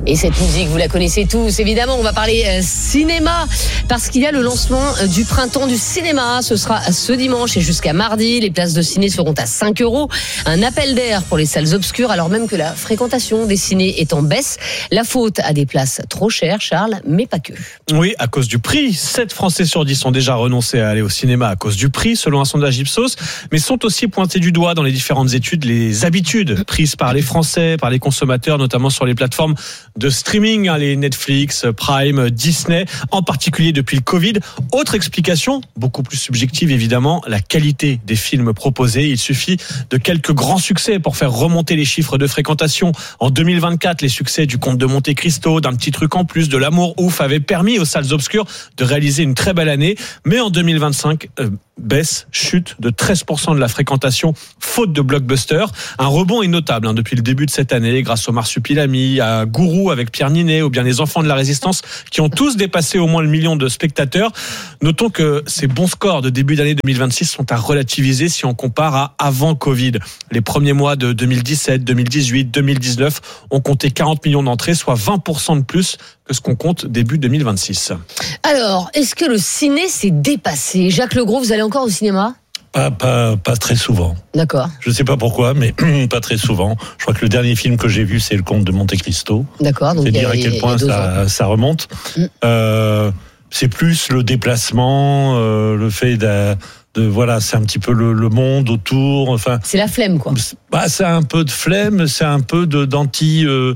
Et cette musique, vous la connaissez tous, évidemment. On va parler cinéma, parce qu'il y a le lancement du printemps du cinéma. Ce sera ce dimanche et jusqu'à mardi. Les places de ciné seront à 5 €. Un appel d'air pour les salles obscures, alors même que la fréquentation des cinés est en baisse. La faute à des places trop chères, Charles, mais pas que. Oui, à cause du prix. 7 Français sur 10 ont déjà renoncé à aller au cinéma à cause du prix, selon un sondage Ipsos. Mais sont aussi pointés du doigt dans les différentes études les habitudes prises par les Français, par les consommateurs, notamment sur les plateformes de streaming, les Netflix, Prime, Disney, en particulier depuis le Covid. Autre explication, beaucoup plus subjective évidemment, la qualité des films proposés. Il suffit de quelques grands succès pour faire remonter les chiffres de fréquentation. En 2024, les succès du Comte de Monte Cristo, d'un petit truc en plus, de L'amour ouf, avaient permis aux salles obscures de réaliser une très belle année. Mais en 2025, chute de 13% de la fréquentation, faute de blockbuster. Un rebond est notable depuis le début de cette année, grâce au Marsupilami, à Gourou avec Pierre Ninet, ou bien les Enfants de la Résistance, qui ont tous dépassé au moins le million de spectateurs. Notons que ces bons scores de début d'année 2026 sont à relativiser si on compare à avant Covid. Les premiers mois de 2017, 2018, 2019 ont compté 40 millions d'entrées, soit 20% de plus que ce qu'on compte début 2026. Alors, est-ce que le ciné s'est dépassé ? Jacques Legros, vous allez encore au cinéma ? Pas très souvent. D'accord. Je ne sais pas pourquoi, mais pas très souvent. Je crois que le dernier film que j'ai vu, c'est Le Comte de Monte Cristo. D'accord. Donc c'est dire à quel point ça remonte. C'est plus le déplacement, le fait voilà, c'est un petit peu le monde autour. Enfin, c'est la flemme, quoi. C'est un peu de flemme, c'est un peu d'anti-foule.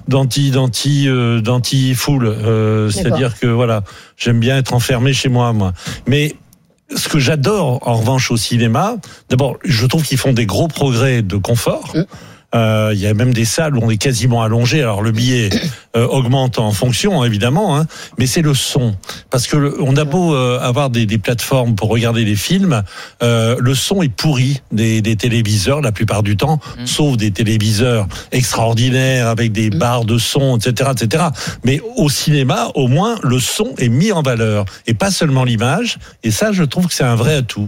C'est-à-dire que voilà, j'aime bien être enfermé chez moi. Mais ce que j'adore, en revanche, au cinéma, d'abord, je trouve qu'ils font des gros progrès de confort. Il y a même des salles où on est quasiment allongé. Alors le billet augmente en fonction, évidemment, mais c'est le son. Parce que on a beau avoir des plateformes pour regarder des films, le son est pourri des téléviseurs la plupart du temps, sauf des téléviseurs extraordinaires avec des barres de son, etc., etc. Mais au cinéma, au moins, le son est mis en valeur et pas seulement l'image. Et ça, je trouve que c'est un vrai atout.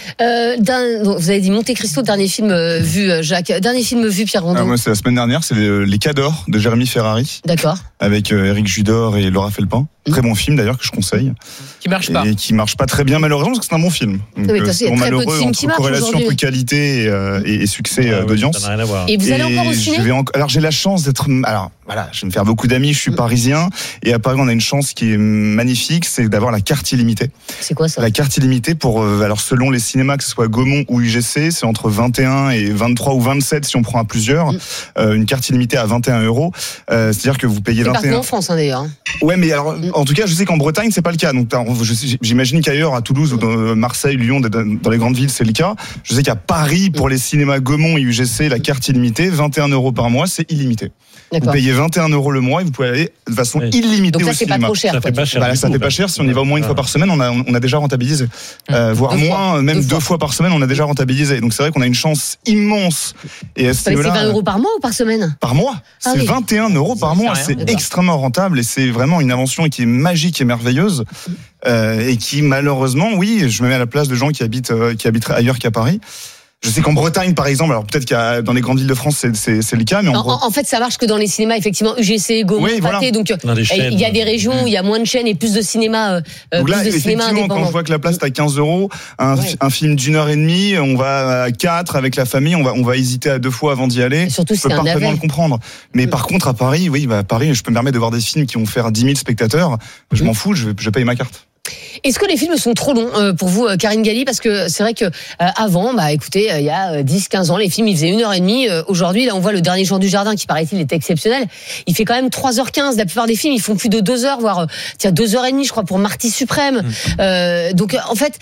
Vous avez dit Monte Cristo, dernier film vu, Jacques. Dernier film vu, Pierre Rondeau. Moi, c'est la semaine dernière, c'est Les Cadors de Jérémy Ferrari. D'accord. Avec Éric Judor et Laura Felpin. Très bon film d'ailleurs que je conseille. Qui marche pas. Et qui marche pas très bien malheureusement parce que c'est un bon film. Donc, c'est malheureux entre corrélation entre qualité et succès d'audience. Ça n'a rien à voir. Et vous allez encore au ciné ? Alors j'ai la chance d'être. Alors voilà, je vais me faire beaucoup d'amis. Je suis parisien et à Paris on a une chance qui est magnifique, c'est d'avoir la carte illimitée. C'est quoi ça ? La carte illimitée pour alors selon les cinémas, que ce soit Gaumont ou UGC, c'est entre 21 et 23 ou 27 si on prend à plusieurs. Une carte illimitée à 21 €. C'est-à-dire que vous payez 21. C'est partout en France d'ailleurs. Ouais, mais alors en tout cas, je sais qu'en Bretagne c'est pas le cas. Donc j'imagine qu'ailleurs, à Toulouse ou dans Marseille, Lyon, dans les grandes villes, c'est le cas. Je sais qu'à Paris, pour les cinémas Gaumont et UGC, la carte illimitée, 21 € par mois, c'est illimité. D'accord. Vous payez 21 € le mois et vous pouvez aller de façon illimitée donc au Donc cinéma. ça, c'est pas trop cher. Ça fait pas cher. Ça fait pas cher. Si on y va au moins une fois par semaine, on a déjà rentabilisé. Voire moins, même deux fois par semaine, on a déjà rentabilisé. Donc c'est vrai qu'on a une chance immense. Et à ce niveau-là, c'est 20 € par mois ou par semaine ? Par mois. C'est 21 € par mois. C'est extrêmement rentable et c'est vraiment une invention qui est magique et merveilleuse. Et qui malheureusement, oui, je me mets à la place de gens qui habitent ailleurs qu'à Paris. Je sais qu'en Bretagne, par exemple, alors peut-être qu'il dans les grandes villes de France, c'est le cas, mais en fait, ça marche que dans les cinémas, effectivement, UGC, Gaumont, Pathé, donc il y a des régions où il y a moins de chaînes et plus de cinéma, donc là, plus de cinéma indépendant. Quand je vois que la place est à 15 €, un film d'1h30, on va à 4 avec la famille, on va hésiter à 2 fois avant d'y aller. Et surtout, je peux parfaitement le comprendre. Mais par contre, à Paris, Paris, je peux me permettre de voir des films qui vont faire 10 000 spectateurs. Je m'en fous, je paye ma carte. Est-ce que les films sont trop longs pour vous, Karine Galli ? Parce que c'est vrai que avant, écoutez, il y a 10-15 ans, les films, ils faisaient 1h30. Aujourd'hui, là, on voit Le Dernier Jour du Jardin, qui paraît-il est exceptionnel. Il fait quand même 3h15. La plupart des films, ils font plus de 2 heures, voire 2h30, je crois, pour Marty Suprême. Donc, en fait,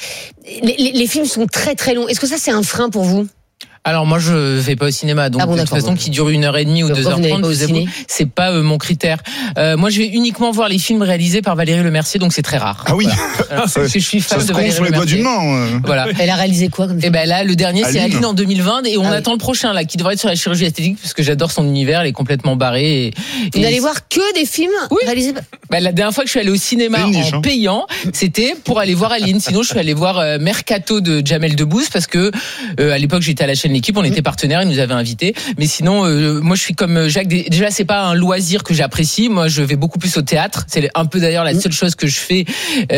les films sont très très longs. Est-ce que ça, c'est un frein pour vous ? Alors moi je vais pas au cinéma, donc de toute façon qui dure 1h30 ou 2h30, je vous avoue, c'est pas mon critère. Moi je vais uniquement voir les films réalisés par Valérie Lemercier, donc c'est très rare. Ah oui. Voilà. Je suis fan de Valérie sur les doigts d'une main. Voilà. Elle a réalisé quoi comme film ? Et ben là le dernier c'est Aline en 2020 et on attend le prochain là qui devrait être sur la chirurgie esthétique parce que j'adore son univers, elle est complètement barrée. Vous n'allez voir que des films réalisés la dernière fois que je suis allé au cinéma en payant, c'était pour aller voir Aline. Sinon je suis allé voir Mercato de Jamel Debbouze parce que à l'époque j'étais à la chaîne jeune équipe, on était partenaires, ils nous avaient invités. Mais sinon, moi je suis comme Jacques. Déjà, c'est pas un loisir que j'apprécie. Moi, je vais beaucoup plus au théâtre. C'est un peu d'ailleurs la seule chose que je fais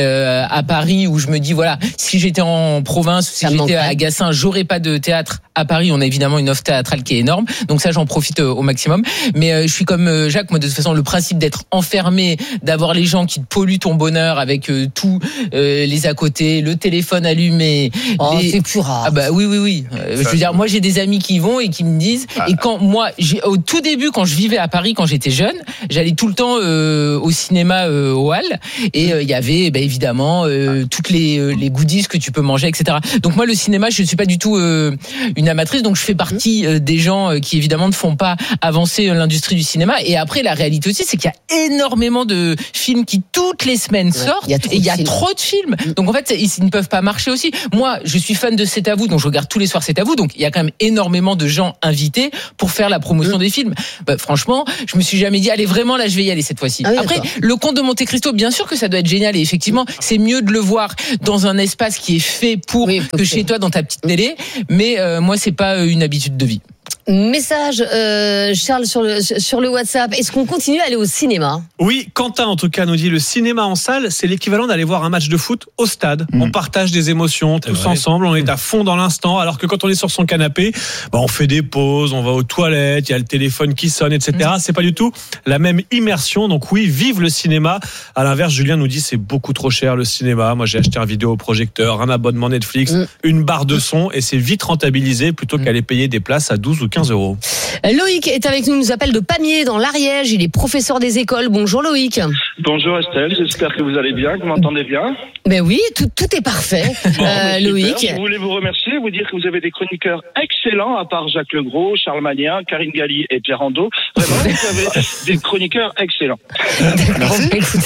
à Paris, où je me dis voilà, si j'étais en province, si j'étais à Gassin, j'aurais pas de théâtre. À Paris, on a évidemment une offre théâtrale qui est énorme, donc ça j'en profite au maximum. Mais je suis comme Jacques, moi de toute façon le principe d'être enfermé, d'avoir les gens qui te polluent ton bonheur avec tous les à côté, le téléphone allumé. C'est plus rare. Ah bah oui. Je veux dire, moi j'ai des amis qui y vont et qui me disent. Et quand moi, au tout début, quand je vivais à Paris, quand j'étais jeune, j'allais tout le temps au cinéma au Hall et il y avait évidemment toutes les goodies que tu peux manger, etc. Donc moi le cinéma, je suis pas du tout une amatrice, donc je fais partie des gens qui évidemment ne font pas avancer l'industrie du cinéma. Et après la réalité aussi, c'est qu'il y a énormément de films qui toutes les semaines sortent et il y a trop de films. Donc en fait ils ne peuvent pas marcher aussi. Moi je suis fan de C'est à vous, donc je regarde tous les soirs C'est à vous, donc il y a quand même énormément de gens invités pour faire la promotion des films. Franchement, je me suis jamais dit allez vraiment là je vais y aller cette fois-ci. Après le Comte de Monte Cristo, bien sûr que ça doit être génial et effectivement c'est mieux de le voir dans un espace qui est fait pour que chez toi dans ta petite télé, mais moi c'est pas une habitude de vie. Message, Charles, sur le WhatsApp. Est-ce qu'on continue à aller au cinéma ? Oui, Quentin, en tout cas, nous dit le cinéma en salle, c'est l'équivalent d'aller voir un match de foot au stade. On partage des émotions tous ensemble, on est à fond dans l'instant, alors que quand on est sur son canapé, on fait des pauses, on va aux toilettes, il y a le téléphone qui sonne, etc. C'est pas du tout la même immersion. Donc oui, vive le cinéma. À l'inverse, Julien nous dit c'est beaucoup trop cher le cinéma. Moi, j'ai acheté un vidéoprojecteur, un abonnement Netflix, une barre de son, et c'est vite rentabilisé plutôt qu'aller payer des places à 12 ou 15 euros. Loïc est avec nous, il nous appelle de Pamiers dans l'Ariège, il est professeur des écoles. Bonjour Loïc. Bonjour Estelle, j'espère que vous allez bien, que vous m'entendez bien. Ben oui, tout est parfait. Loïc. Je voulais vous remercier, vous dire que vous avez des chroniqueurs excellents, à part Jacques Legros, Charles Magnin, Karine Galli et Pierre Rondeau. Vraiment, vous avez des chroniqueurs excellents. D'accord,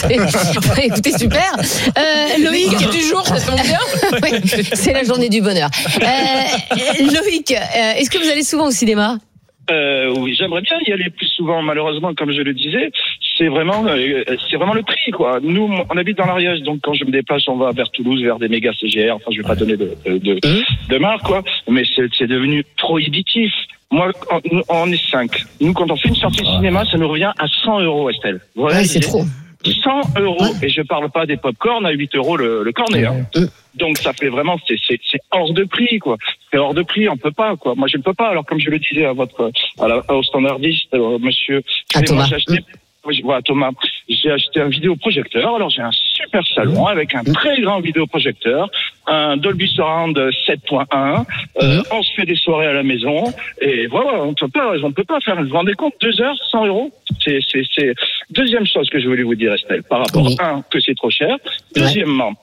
écoutez, super. Loïc, du jour, ça tombe bien. Oui, c'est la journée du bonheur. Loïc, est-ce que vous allez souvent au cinéma ? Oui, j'aimerais bien y aller plus souvent. Malheureusement, comme je le disais, c'est vraiment le prix, quoi. Nous, on habite dans l'Ariège, donc quand je me déplace, on va vers Toulouse, vers des méga CGR. Enfin, je vais pas donner de marque, quoi. Mais c'est devenu prohibitif. Moi, on est 5. Nous, quand on fait une sortie cinéma, ça nous revient à 100 euros, Estelle. Voilà, c'est trop. 100 euros, et je parle pas des pop-corn à 8 euros le cornet. Hein. Donc ça fait vraiment, c'est hors de prix, quoi. C'est hors de prix, on peut pas, quoi. Moi je ne peux pas. Alors comme je le disais au standardiste, monsieur, Thomas. Thomas, j'ai acheté un vidéoprojecteur. Alors j'ai un super salon avec un très grand vidéoprojecteur, un Dolby Surround 7.1. On se fait des soirées à la maison et voilà, on peut pas faire. Vous vous rendez compte, 2 heures, 100 euros. C'est deuxième chose que je voulais vous dire, Estelle, par rapport à que c'est trop cher. Deuxièmement,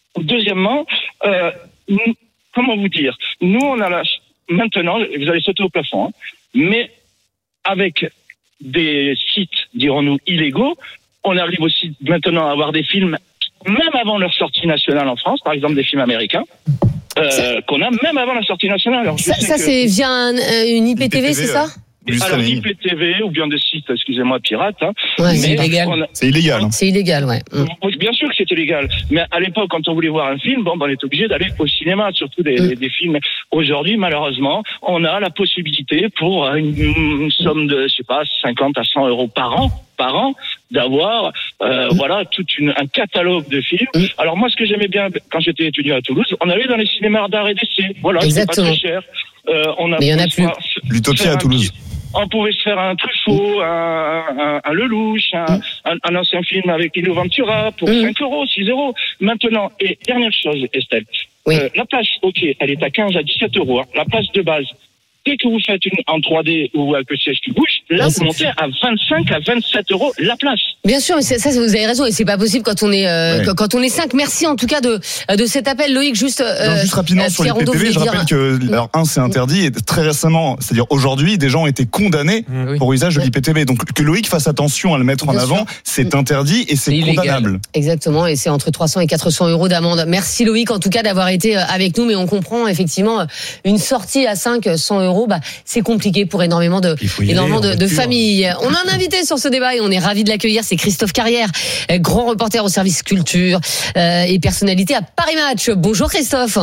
comment vous dire, nous on a maintenant, vous allez sauter au plafond, mais avec des sites, dirons-nous, illégaux, on arrive aussi maintenant à avoir des films, même avant leur sortie nationale en France, par exemple des films américains, qu'on a même avant la sortie nationale. Alors, ça c'est via une IPTV, c'est ça ? Alors IPTV ou bien des sites, excusez-moi, pirates. Hein. Ouais, c'est illégal. C'est illégal. C'est illégal, ouais. Bien sûr que c'est illégal. Mais à l'époque, quand on voulait voir un film, on est obligé d'aller au cinéma, surtout des films. Aujourd'hui, malheureusement, on a la possibilité pour une somme de, 50 à 100 euros par an, d'avoir tout un catalogue de films. Alors moi, ce que j'aimais bien quand j'étais étudiant à Toulouse, on allait dans les cinémas d'art et d'essai. Voilà, c'est pas très cher. Mais il y en a plus. L'Utopia à Toulouse. On pouvait se faire un Truffaut, un Lelouch, un ancien film avec Lino Ventura pour 5 euros, 6 euros. Maintenant, et dernière chose, Estelle, la place, elle est à 15 à 17 euros. Hein, la place de base. Dès que vous faites une en 3D ou avec le siège qui bouge, là, vous montez à 25 à 27 euros la place. Bien sûr, mais ça, vous avez raison, et c'est pas possible quand on est, quand on est 5. Merci en tout cas de cet appel, Loïc. Juste rapidement sur l'IPTV, je rappelle que, alors, c'est interdit, et très récemment, c'est-à-dire aujourd'hui, des gens ont été condamnés pour usage de l'IPTV. Donc, que Loïc fasse attention à le mettre en avant, c'est interdit et c'est condamnable. Exactement, et c'est entre 300 et 400 euros d'amende. Merci Loïc, en tout cas, d'avoir été avec nous, mais on comprend, effectivement, une sortie à 100 euros, c'est compliqué pour énormément de familles. On a un invité sur ce débat et on est ravis de l'accueillir, c'est Christophe Carrière, grand reporter au service culture et personnalité à Paris Match. Bonjour Christophe.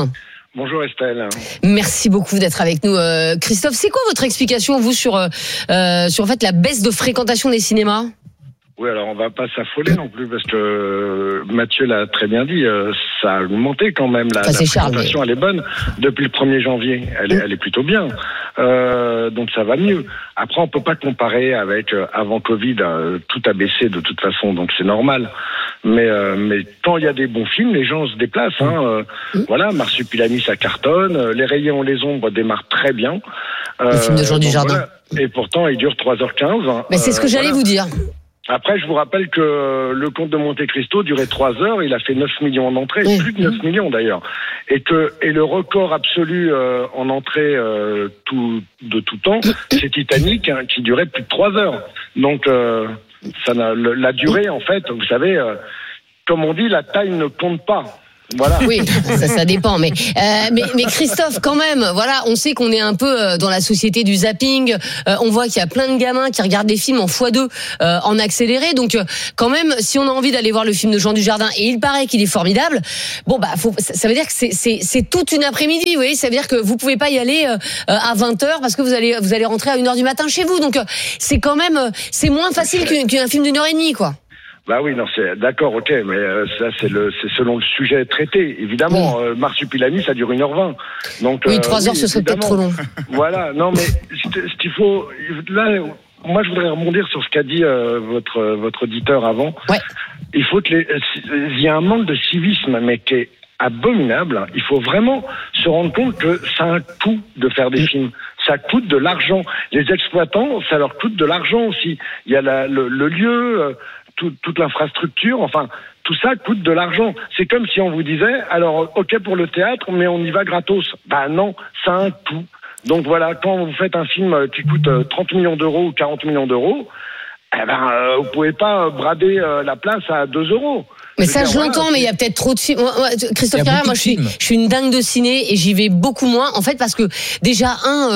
Bonjour Estelle. Merci beaucoup d'être avec nous, Christophe. C'est quoi votre explication, vous, sur en fait la baisse de fréquentation des cinémas ? Oui, alors on va pas s'affoler non plus parce que Mathieu l'a très bien dit, ça a augmenté quand même. La fréquentation, elle est bonne depuis le 1er janvier. Elle est plutôt bien. Donc ça va mieux. Après, on peut pas comparer avec avant Covid. Tout a baissé de toute façon, donc c'est normal. Mais quand il y a des bons films, les gens se déplacent. Voilà, Marsupilami, ça cartonne. Les Rayons, les Ombres démarrent très bien. Le film de Jean Dujardin. Voilà. Et pourtant, il dure 3h15. Mais c'est ce que j'allais vous dire. Après, je vous rappelle que le Comte de Monte Cristo durait 3 heures, il a fait 9 millions d'entrées, plus de 9 millions d'ailleurs. Et le record absolu en entrée de tout temps, c'est Titanic, qui durait plus de 3 heures. Donc, la durée, en fait, vous savez, comme on dit, la taille ne compte pas. Voilà. Oui, ça dépend. Mais Christophe, quand même, voilà, on sait qu'on est un peu dans la société du zapping. On voit qu'il y a plein de gamins qui regardent des films en x2 en accéléré. Donc, quand même, si on a envie d'aller voir le film de Jean Dujardin, et il paraît qu'il est formidable, bon bah, ça veut dire que c'est toute une après-midi. Vous voyez, ça veut dire que vous pouvez pas y aller à 20h parce que vous allez rentrer à 1h du matin chez vous. Donc, c'est quand même, c'est moins facile qu'un film d'1h30, quoi. Bah oui, non, c'est d'accord, ok, mais ça c'est selon le sujet traité. Évidemment, Marsupilami, ça dure 1h20. Donc 3 heures, ce serait peut-être trop long. Voilà, non, mais ce qu'il faut là, moi je voudrais rebondir sur ce qu'a dit votre auditeur avant. Ouais. Il faut que il y a un manque de civisme, mais qui est abominable. Il faut vraiment se rendre compte que ça a un coût de faire des films. Ça coûte de l'argent. Les exploitants, ça leur coûte de l'argent aussi. Il y a le lieu. Toute l'infrastructure, enfin, tout ça coûte de l'argent. C'est comme si on vous disait, alors, ok pour le théâtre, mais on y va gratos. Bah non, ça a un coût. Donc voilà, quand vous faites un film qui coûte 30 millions d'euros ou 40 millions d'euros, vous pouvez pas brader la place à 2 euros. Mais ça, je l'entends, mais il y a peut-être trop de films. Christophe Carrère, moi, je suis une dingue de ciné et j'y vais beaucoup moins. En fait, parce que déjà,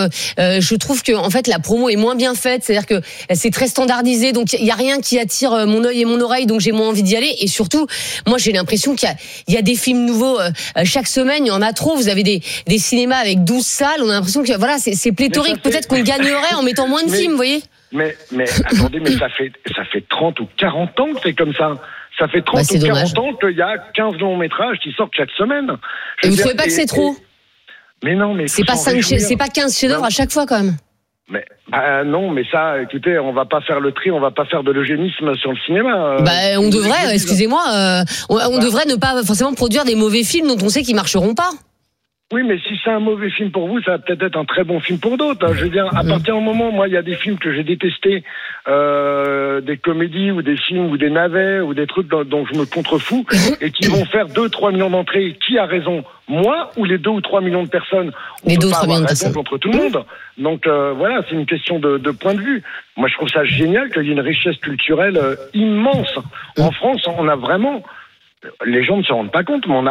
je trouve que en fait la promo est moins bien faite. C'est-à-dire que c'est très standardisé, donc il y a rien qui attire mon œil et mon oreille, donc j'ai moins envie d'y aller. Et surtout, moi, j'ai l'impression qu'il y a des films nouveaux chaque semaine. Il y en a trop. Vous avez des cinémas avec 12 salles. On a l'impression que voilà, c'est pléthorique. Peut-être qu'on gagnerait en mettant moins de films, vous voyez. Mais attendez, mais ça fait 30 ou 40 ans que c'est comme ça. Ça fait 30 ou 40 ans qu'il y a 15 longs métrages qui sortent chaque semaine. Et vous ne trouvez pas que c'est trop ? Mais non, mais c'est pas 15 chefs-d'œuvre à chaque fois quand même. Mais non, mais ça, écoutez, on va pas faire le tri, on va pas faire de l'eugénisme sur le cinéma. On devrait, excusez-moi, on devrait ne pas forcément produire des mauvais films dont on sait qu'ils marcheront pas. Oui, mais si c'est un mauvais film pour vous, ça va peut-être être un très bon film pour d'autres. Je veux dire, à partir du moment, moi, il y a des films que j'ai détestés, des comédies ou des films ou des navets ou des trucs dont je me contrefous et qui vont faire 2-3 millions d'entrées. Qui a raison ? Moi ou les 2 ou 3 millions de personnes ? Les 2 ou 3 millions de personnes. Contre tout le monde. Donc voilà, c'est une question de point de vue. Moi, je trouve ça génial qu'il y ait une richesse culturelle immense. En France, on a vraiment... Les gens ne se rendent pas compte, mais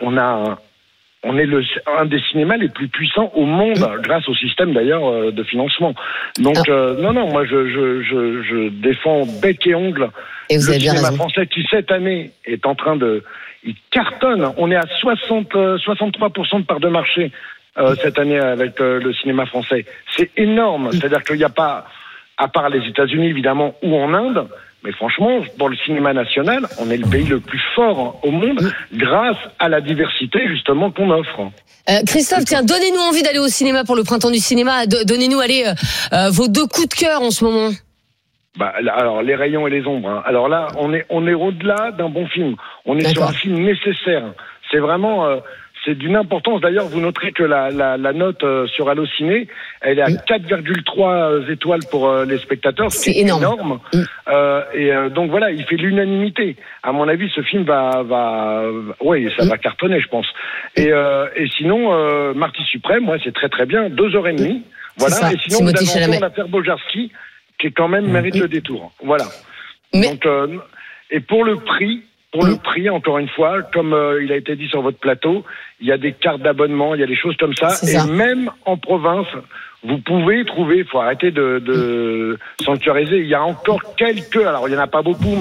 on est un des cinémas les plus puissants au monde, grâce au système d'ailleurs de financement. Donc non, moi je défends bec et ongle le cinéma français qui cette année est en train il cartonne. On est à 63% de part de marché cette année avec le cinéma français. C'est énorme. C'est-à-dire qu'il n'y a pas, à part les États-Unis évidemment ou en Inde. Mais franchement, pour le cinéma national, on est le pays le plus fort au monde grâce à la diversité justement qu'on offre. Christophe, tiens, donnez-nous envie d'aller au cinéma pour le printemps du cinéma. Donnez-nous vos 2 coups de cœur en ce moment. Alors Les Rayons et les Ombres. Hein. Alors là, on est au-delà d'un bon film. On est sur un film nécessaire. C'est vraiment... c'est d'une importance. D'ailleurs, vous noterez que la note sur Allociné, elle est à 4,3 étoiles pour les spectateurs. C'est énorme. Donc voilà, il fait l'unanimité. À mon avis, ce film va cartonner, je pense. Et sinon, Marty Suprême, c'est très très bien. 2h30. Voilà. Et sinon, nous avons l'affaire Bojarski, qui est quand même mérite le détour. Voilà. Donc, et pour le prix, encore une fois, comme il a été dit sur votre plateau, il y a des cartes d'abonnement, il y a des choses comme ça. Même en province, vous pouvez trouver, il faut arrêter de sanctuariser. Il y a encore alors il n'y en a pas beaucoup, mais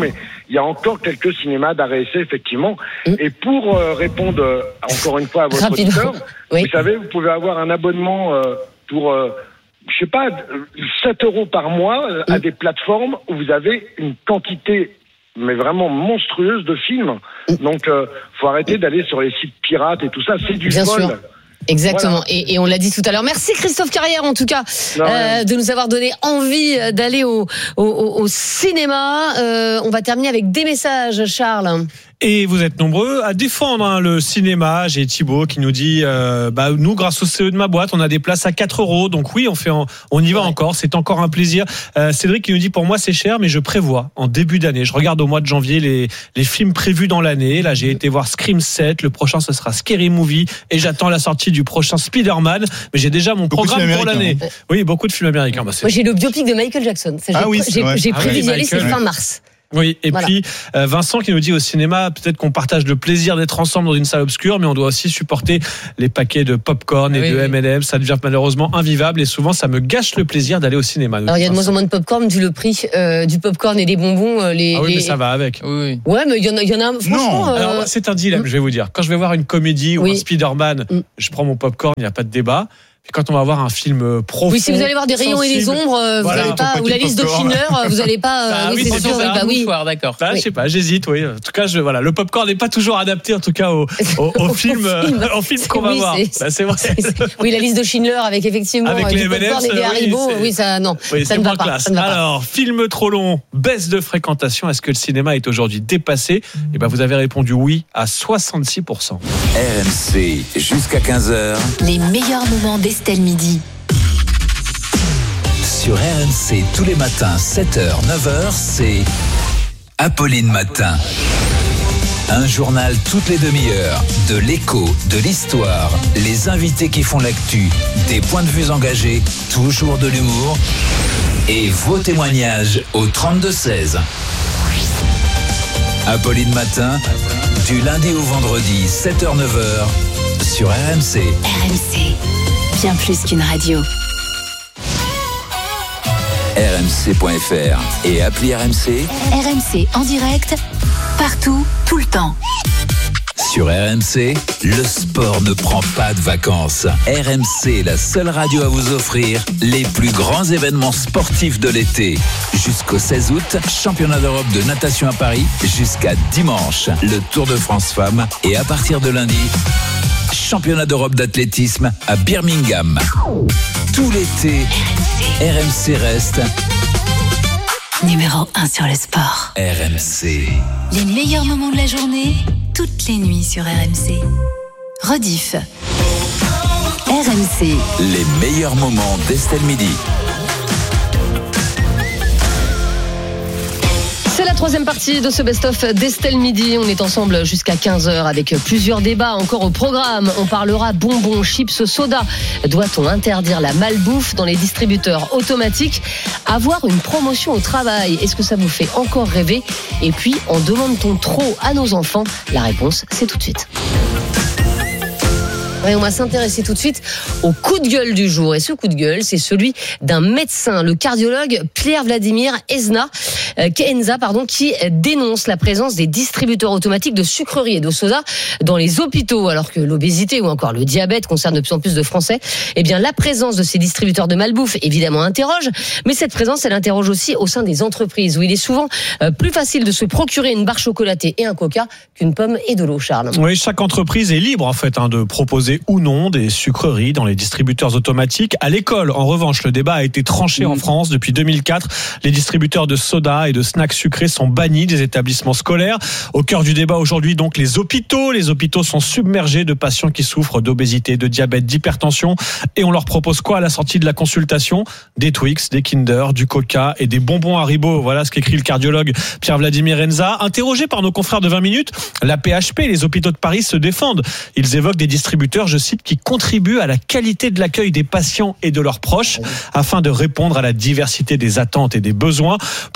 il y a encore quelques cinémas d'arrêt essai, effectivement. Et pour répondre encore une fois à votre auditeur, vous savez, vous pouvez avoir un abonnement pour, je sais pas, 7 € par mois à des plateformes où vous avez une quantité mais vraiment monstrueuse de films. Donc, faut arrêter d'aller sur les sites pirates et tout ça. C'est du vol. Sûr. Exactement. Voilà. Et on l'a dit tout à l'heure. Merci Christophe Carrière, en tout cas, de nous avoir donné envie d'aller au cinéma. On va terminer avec des messages, Charles. Et vous êtes nombreux à défendre le cinéma. J'ai Thibaut qui nous dit nous, grâce au CE de ma boîte, on a des places à 4 €. Donc oui, on y va encore. C'est encore un plaisir. Cédric qui nous dit, pour moi c'est cher, mais je prévois en début d'année. Je regarde au mois de janvier les films prévus dans l'année. Là, j'ai été voir Scream 7. Le prochain, ce sera Scary Movie. Et j'attends la sortie du prochain Spider-Man. Mais j'ai déjà mon programme pour l'année. Oui, beaucoup de films américains. Moi, j'ai le biopic de Michael Jackson. J'ai prévu d'y aller, c'est fin mars. Oui, et puis Vincent qui nous dit, au cinéma, peut-être qu'on partage le plaisir d'être ensemble dans une salle obscure, mais on doit aussi supporter les paquets de popcorn et de M&M's. Ça devient malheureusement invivable et souvent ça me gâche le plaisir d'aller au cinéma. Alors il y a de moins en moins de popcorn vu le prix du popcorn et des bonbons. Mais ça va avec. Oui. Ouais, mais il y en a franchement. Alors c'est un dilemme, je vais vous dire. Quand je vais voir une comédie ou un Spider-Man, je prends mon popcorn, il n'y a pas de débat. Et quand on va voir un film profond. Oui, si vous allez voir des rayons et des ombres, vous n'allez pas, ou la liste de Schindler, vous n'allez pas. Oui, c'est sûr. D'accord. Je sais pas, j'hésite. Oui. En tout cas, le popcorn n'est pas toujours adapté, en tout cas au film qu'on va voir. C'est vrai. Oui, la liste de Schindler avec effectivement avec les popcorn et des Haribo. Oui, ça non. Ça ne va pas. Alors, film trop long, baisse de fréquentation. Est-ce que le cinéma est aujourd'hui dépassé ? Eh ben, vous avez répondu oui à 66%. RMC jusqu'à 15h. Les meilleurs moments d'Estelle Midi. Sur RMC tous les matins 7h, 9h, c'est Apolline Matin. Un journal toutes les demi-heures, de l'écho, de l'histoire, les invités qui font l'actu, des points de vue engagés, toujours de l'humour et vos témoignages au 32-16. Apolline Matin, du lundi au vendredi 7h, 9h sur RMC. RMC, bien plus qu'une radio. RMC.fr et appli RMC. RMC en direct, partout, tout le temps. Sur RMC, le sport ne prend pas de vacances. RMC, la seule radio à vous offrir les plus grands événements sportifs de l'été. Jusqu'au 16 août, championnat d'Europe de natation à Paris. Jusqu'à dimanche, le Tour de France Femmes. Et à partir de lundi, championnat d'Europe d'athlétisme à Birmingham. Tout l'été, RMC reste numéro 1 sur le sport. RMC. Les meilleurs moments de la journée, toutes les nuits sur RMC. Rediff. RMC. Les meilleurs moments d'Estelle Midi. C'est la troisième partie de ce best-of d'Estelle Midi. On est ensemble jusqu'à 15h avec plusieurs débats encore au programme. On parlera bonbons, chips, soda. Doit-on interdire la malbouffe dans les distributeurs automatiques ? Avoir une promotion au travail, est-ce que ça vous fait encore rêver ? Et puis, en demande-t-on trop à nos enfants ? La réponse, c'est tout de suite. Et on va s'intéresser tout de suite au coup de gueule du jour. Et ce coup de gueule, c'est celui d'un médecin, le cardiologue Pierre-Vladimir Kenza, qui dénonce la présence des distributeurs automatiques de sucreries et de soda dans les hôpitaux. Alors que l'obésité ou encore le diabète concerne de plus en plus de Français, eh bien, la présence de ces distributeurs de malbouffe, évidemment, interroge. Mais cette présence, elle interroge aussi au sein des entreprises, où il est souvent plus facile de se procurer une barre chocolatée et un coca qu'une pomme et de l'eau, Charles. Oui, chaque entreprise est libre, en fait, de proposer ou non des sucreries dans les distributeurs automatiques. À l'école, en revanche, le débat a été tranché en France depuis 2004. Les distributeurs de soda et de snacks sucrés sont bannis des établissements scolaires. Au cœur du débat aujourd'hui, donc, les hôpitaux. Les hôpitaux sont submergés de patients qui souffrent d'obésité, de diabète, d'hypertension. Et on leur propose quoi à la sortie de la consultation ? Des Twix, des Kinder, du Coca et des bonbons Haribo. Voilà ce qu'écrit le cardiologue Pierre-Vladimir Kenza. Interrogé par nos confrères de 20 minutes, la PHP et les hôpitaux de Paris se défendent. Ils évoquent des distributeurs, je cite, qui contribuent à la qualité de l'accueil des patients et de leurs proches afin de répondre à la diversité des attentes et des besoins. Plusieurs établissements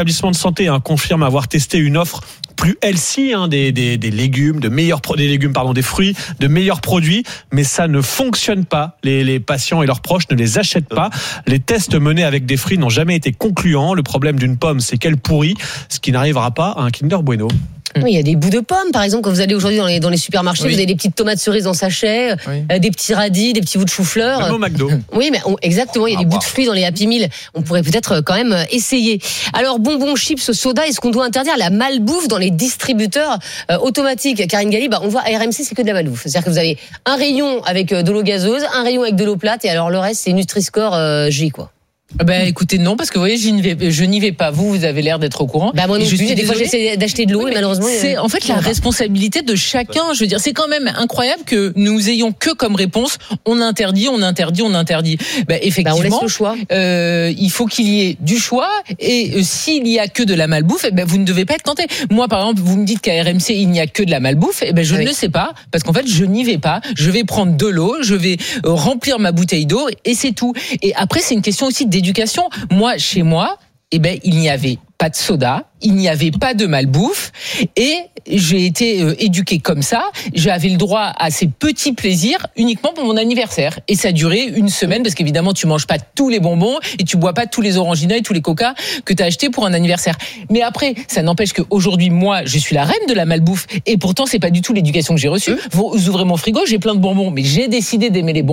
établissements de santé confirment avoir testé une offre plus healthy, des légumes, des fruits, de meilleurs produits, mais ça ne fonctionne pas. Les patients et leurs proches ne les achètent pas. Les tests menés avec des fruits n'ont jamais été concluants. Le problème d'une pomme, c'est qu'elle pourrit, ce qui n'arrivera pas à un Kinder Bueno. Oui, il y a des bouts de pommes, par exemple, quand vous allez aujourd'hui dans les supermarchés, vous avez des petites tomates cerises en sachet, des petits radis, des petits bouts de chou-fleur. Même au McDo. Oui, mais exactement, il y a des bouts de fruits dans les Happy Meal. On pourrait peut-être quand même essayer. Alors, bonbons, chips, soda, est-ce qu'on doit interdire la malbouffe dans les distributeurs automatiques? Karine Galli, on voit à RMC, c'est que de la malbouffe. C'est-à-dire que vous avez un rayon avec de l'eau gazeuse, un rayon avec de l'eau plate, et alors le reste, c'est Nutri-Score J, quoi. Écoutez, non, parce que vous voyez, je n'y vais pas. Vous avez l'air d'être au courant. Moi non plus, des fois j'essaie d'acheter de l'eau, et malheureusement. C'est en fait la responsabilité de chacun. Je veux dire, c'est quand même incroyable que nous ayons que comme réponse, on interdit. Effectivement, on laisse le choix. Il faut qu'il y ait du choix, et s'il y a que de la malbouffe, vous ne devez pas être tenté. Moi, par exemple, vous me dites qu'à RMC, il n'y a que de la malbouffe, je ne le sais pas, parce qu'en fait, je n'y vais pas. Je vais prendre de l'eau, je vais remplir ma bouteille d'eau, et c'est tout. Et après, c'est une question aussi d'éducation. Moi, chez moi, il n'y avait pas de soda, il n'y avait pas de malbouffe, et j'ai été éduqué comme ça. J'avais le droit à ces petits plaisirs uniquement pour mon anniversaire, et ça a duré une semaine, parce qu'évidemment tu manges pas tous les bonbons et tu bois pas tous les orangina et tous les coca que tu as achetés pour un anniversaire. Mais après, ça n'empêche qu'aujourd'hui, moi, je suis la reine de la malbouffe, et pourtant c'est pas du tout l'éducation que j'ai reçue. Vous ouvrez mon frigo, j'ai plein de bonbons, mais j'ai décidé d'aimer les bonbons.